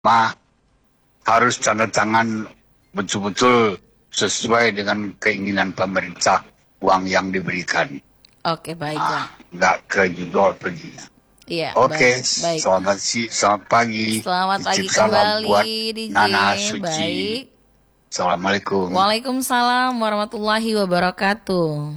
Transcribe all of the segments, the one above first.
harus tanda tangan betul-betul sesuai dengan keinginan pemerintah uang yang diberikan. Oke, baiklah. Nggak ke judul perginya. Iya, Oke, baik. selamat pagi. Selamat pagi Titip salam buat kembali, DJ. Nana Suci. Baik. Assalamualaikum. Waalaikumsalam warahmatullahi wabarakatuh.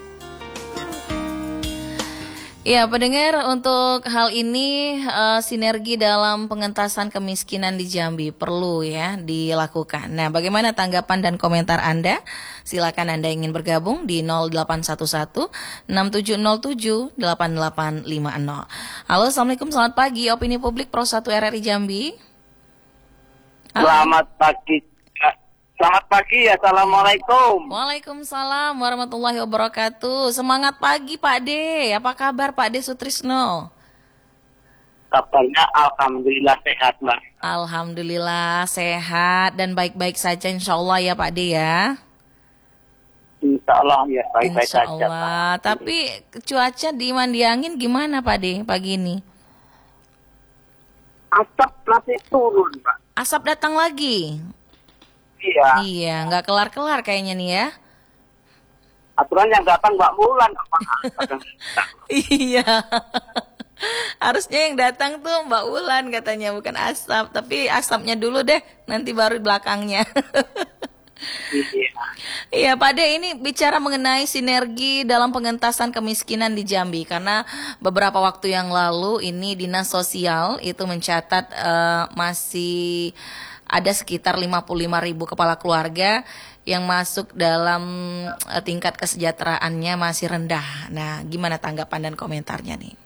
Ya, pendengar, untuk hal ini sinergi dalam pengentasan kemiskinan di Jambi perlu ya dilakukan. Nah, bagaimana tanggapan dan komentar Anda? Silakan Anda ingin bergabung di 0811 6707 8850. Halo, Assalamualaikum, selamat pagi. Opini Publik Pro 1 RRI Jambi. Halo. Selamat pagi, Assalamualaikum. Waalaikumsalam warahmatullahi wabarakatuh. Semangat pagi Pak D. Apa kabar Pak D Sutrisno? Kabarnya alhamdulillah sehat, Mbak. Alhamdulillah sehat dan baik-baik saja insya Allah ya Pak D ya. Insya Allah ya baik-baik Insya saja, Allah. Pak. Tapi cuaca di Mandiangin gimana Pak D pagi ini? Asap masih turun, Mbak. Asap datang lagi? Iya. Iya, nggak kelar-kelar kayaknya nih ya. Aturan yang datang Mbak Mulan. Iya. Harusnya yang datang tuh Mbak Ulan katanya, bukan asap. Tapi asapnya dulu deh, nanti baru belakangnya. Iya. Iya Pak De, ini bicara mengenai sinergi dalam pengentasan kemiskinan di Jambi. Karena beberapa waktu yang lalu ini Dinas Sosial itu mencatat masih ada sekitar 55.000 kepala keluarga yang masuk dalam tingkat kesejahteraannya masih rendah. Nah, gimana tanggapan dan komentarnya nih?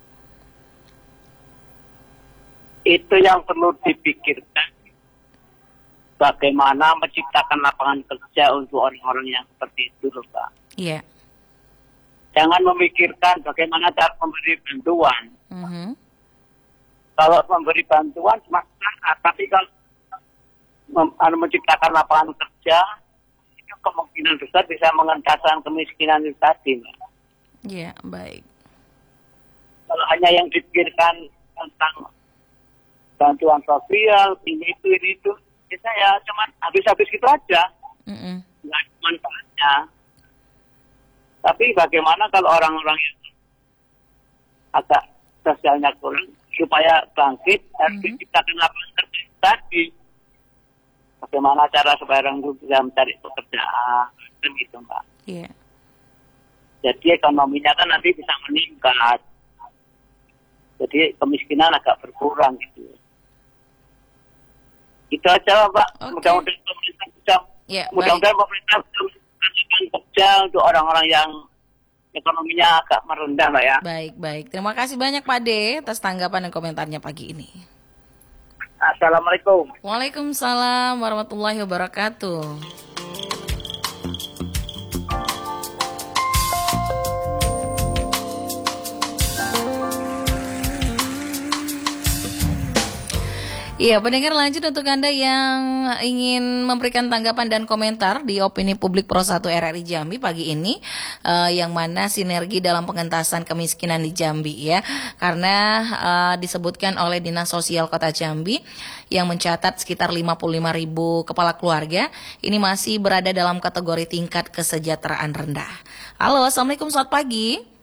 Itu yang perlu dipikirkan. Bagaimana menciptakan lapangan kerja untuk orang-orang yang seperti itu, loh, Pak. Iya. Jangan memikirkan bagaimana cara memberi bantuan. Kalau memberi bantuan masalah, tapi kalau menciptakan lapangan kerja, itu kemungkinan besar bisa mengentaskan kemiskinan itu tadi. Iya, baik. Kalau hanya yang dipikirkan tentang bantuan sosial, ini itu, kita ya cuma habis-habis gitu aja. Nggak ada manfaatnya. Tapi bagaimana kalau orang-orang yang agak sosialnya kurang, supaya bangkit, harus diciptakan lapangan kerja tadi. Bagaimana cara supaya orang itu bisa mencari pekerjaan, kan gitu, Mbak. Iya. Jadi ekonominya kan nanti bisa meningkat. Jadi kemiskinan agak berkurang gitu. Itu aja, Mbak. Okay. Mudah-mudahan pemerintah bisa, mudah-mudahan pemerintah bisa melakukan kerja untuk orang-orang yang ekonominya agak merendah, Mbak ya. Baik. Terima kasih banyak Pak De atas tanggapan dan komentarnya pagi ini. Assalamualaikum. Waalaikumsalam warahmatullahi wabarakatuh. Iya, pendengar, lanjut untuk Anda yang ingin memberikan tanggapan dan komentar di Opini Publik Pro 1 RRI Jambi pagi ini, yang mana sinergi dalam pengentasan kemiskinan di Jambi ya. Karena disebutkan oleh Dinas Sosial Kota Jambi yang mencatat sekitar 55.000 kepala keluarga ini masih berada dalam kategori tingkat kesejahteraan rendah. Halo, Assalamualaikum, selamat pagi.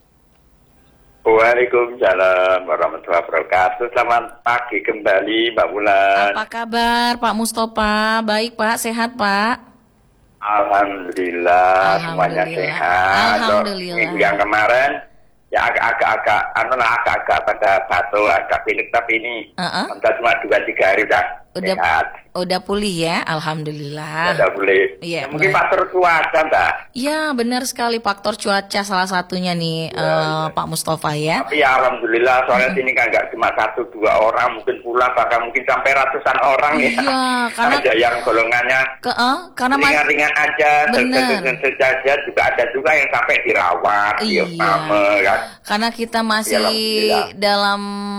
Waalaikumsalam warahmatullahi wabarakatuh. Selamat pagi kembali Mbak Bulan. Apa kabar Pak Mustofa? Baik Pak, sehat Pak? Alhamdulillah. Semuanya sehat. Alhamdulillah. Minggu yang kemarin ya agak pada batuk, agak pilek, tapi ini cuma 2-3 hari udah sehat. Udah pulih ya, alhamdulillah. Udah pulih. Iya, mungkin faktor cuaca, Mbak. Ya, benar sekali, faktor cuaca salah satunya nih, Pak Mustofa ya. Tapi ya alhamdulillah, soalnya sini kan nggak cuma 1-2 orang, mungkin pulang bahkan mungkin sampai ratusan orang ya. Iya, karena ada yang golongannya karena ringan-ringan aja, saja juga ada juga yang sampai dirawat, iya. Kan. Karena kita masih dalam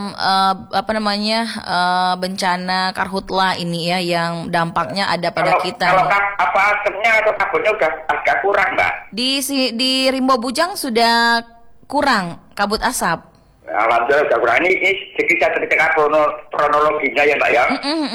bencana karhutlah ini ya, yang dampaknya ada pada kita. Kalau asapnya atau kabutnya udah agak kurang, Mbak. Di Rimbo Bujang sudah kurang kabut asap. Alhamdulillah udah kurang ini sedikit saya ceritakan kronologinya ya Mbak ya.